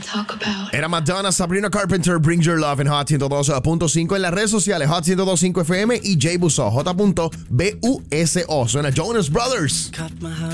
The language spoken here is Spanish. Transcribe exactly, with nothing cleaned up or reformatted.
Era Madonna, Sabrina Carpenter, Bring Your Love en Hot ciento dos punto cinco, en las redes sociales Hot ciento dos punto cinco F M y Jay Buso, J. Buso. Suena Jonas Brothers.